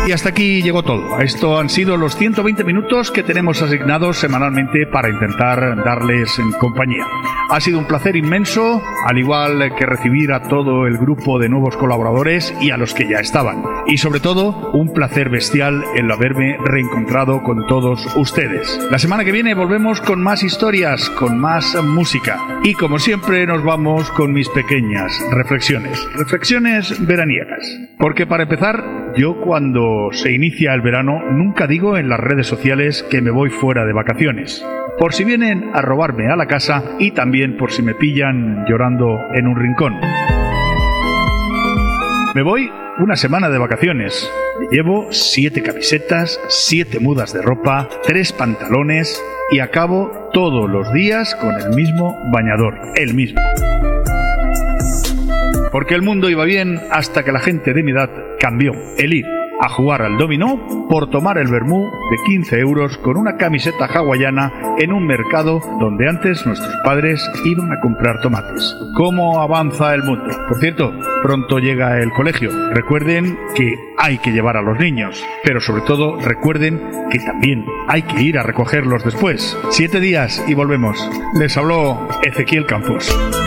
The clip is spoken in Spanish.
Y hasta aquí llegó todo. Esto han sido los 120 minutos que tenemos asignados semanalmente para intentar darles compañía. Ha sido un placer inmenso, al igual que recibir a todo el grupo de nuevos colaboradores y a los que ya estaban. Y sobre todo, un placer bestial el haberme reencontrado con todos ustedes. La semana que viene volvemos con más historias, con más música. Y como siempre nos vamos con mis pequeñas reflexiones veraniegas. Porque para empezar, yo cuando se inicia el verano nunca digo en las redes sociales que me voy fuera de vacaciones, por si vienen a robarme a la casa y también por si me pillan llorando en un rincón. Me voy una semana de vacaciones. Me llevo 7 camisetas, 7 mudas de ropa, 3 pantalones y acabo todos los días con el mismo bañador, el mismo. Porque el mundo iba bien hasta que la gente de mi edad cambió el ir a jugar al dominó por tomar el vermú de 15 euros con una camiseta hawaiana en un mercado donde antes nuestros padres iban a comprar tomates. ¿Cómo avanza el mundo? Por cierto, pronto llega el colegio. Recuerden que hay que llevar a los niños, pero sobre todo recuerden que también hay que ir a recogerlos después. 7 días y volvemos. Les habló Ezequiel Campos.